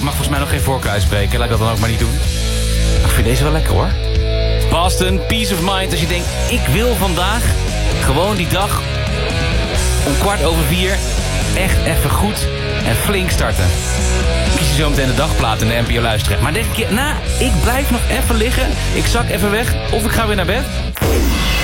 mag volgens mij nog geen voorkeur uitspreken. Laat ik dat dan ook maar niet doen. Ik vind deze wel lekker hoor. Boston, Peace of Mind. Als je denkt, ik wil vandaag gewoon die dag om 4:15 echt even goed en flink starten. Kies je zo meteen de dagplaat in de NPO Luisteren. Maar denk je, ik blijf nog even liggen. Ik zak even weg of ik ga weer naar bed.